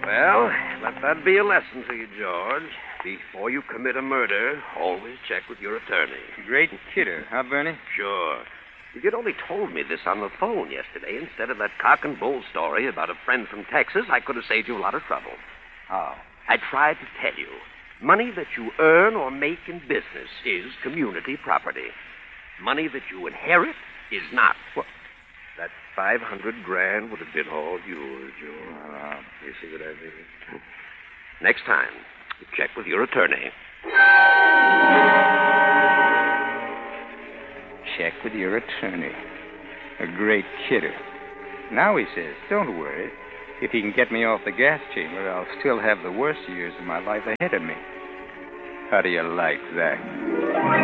Well, let that be a lesson to you, George. Before you commit a murder, always check with your attorney. Great kidder, huh, Bernie? Sure. If you'd only told me this on the phone yesterday instead of that cock and bull story about a friend from Texas, I could have saved you a lot of trouble. How? I tried to tell you. Money that you earn or make in business is community property. Money that you inherit is not. What? That $500,000 would have been all yours, George. You see what I mean? Next time, check with your attorney. Check with your attorney. A great kidder. Now he says, don't worry. If he can get me off the gas chamber, I'll still have the worst years of my life ahead of me. How do you like that?